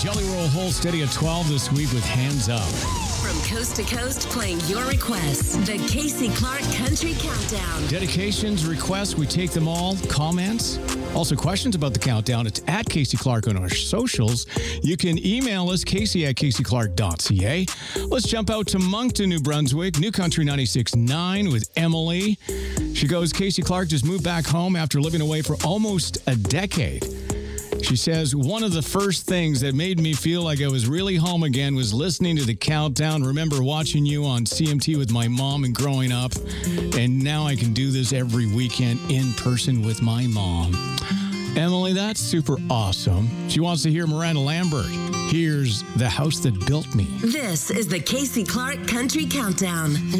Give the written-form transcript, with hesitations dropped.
Jelly Roll hold steady at 12 this week with Hands Up. From coast to coast, playing your requests. The Casey Clark Country Countdown. Dedications, requests, we take them all. Comments, also questions about the countdown. It's at Casey Clark on our socials. You can email us, casey@caseyclark.ca. Let's jump out to Moncton, New Brunswick. New Country 96.9 with Emily. She goes, Casey Clark just moved back home after living away for almost a decade. She says, one of the first things that made me feel like I was really home again was listening to the countdown. Remember watching you on CMT with my mom and growing up. And now I can do this every weekend in person with my mom. Emily, that's super awesome. She wants to hear Miranda Lambert. Here's The House That Built Me. This is the Casey Clark Country Countdown.